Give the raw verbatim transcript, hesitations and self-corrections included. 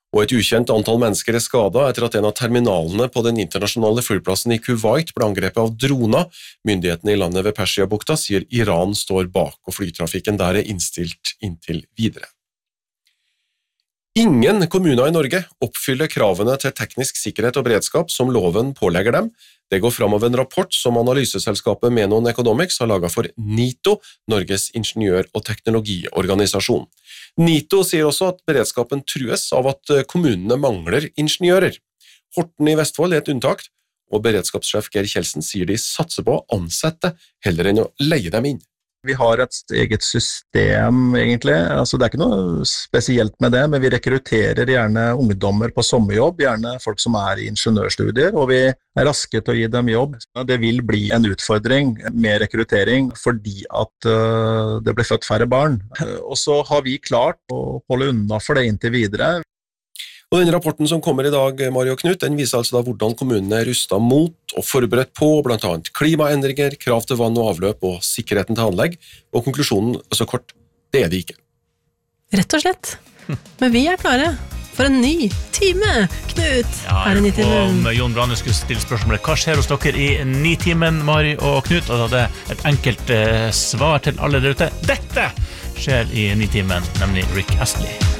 Og et ukjent antall mennesker er skadet etter at en av terminalene på den internasjonale flyplassen i Kuwait ble angrepet av droner. Myndighetene i landet ved Persiabukta sier Iran står bak, og flytrafikken der er innstilt inntil videre. Ingen kommuner i Norge oppfyller kravene til teknisk sikkerhet og beredskap som loven pålegger dem. Det går fram av en rapport som analyseselskapet Menon Economics har laget for NITO, Norges ingeniør- og teknologiorganisasjon. NITO sier også at beredskapen trues av at kommunene mangler ingeniører. Horten i Vestfold er et unntak, og beredskapssjef Geir Kjeldsen sier de satser på å ansette heller enn å leie dem inn. Vi har et eget system egentlig, altså det er ikke noe spesielt med det, men vi rekrutterer gjerne ungdommer på sommerjobb, gjerne folk som er i ingeniørstudier, og vi er raske til å gi dem jobb. Det vil bli en utfordring med rekruttering fordi at uh, det blir født færre barn. Og så har vi klart å holde unna for det inntil videre. Og den rapporten som kommer i dag, Mario og Knut, den viser altså da hvordan kommunene er rustet mot og forberedt på blant annet klimaendringer, krav til vann og avløp og sikkerheten til anlegg, og konklusjonen så kort, det er det ikke. Rett og slett. Men vi er klare for en ny time, Knut. Ja, her i Nitimen. Om Jon Brane skulle stille spørsmålet, hva skjer hos dere i Nitimen, Mari og Knut? Og det er et enkelt eh, svar til alle der ute. Dette skjer i Nitimen, nemlig Rick Astley.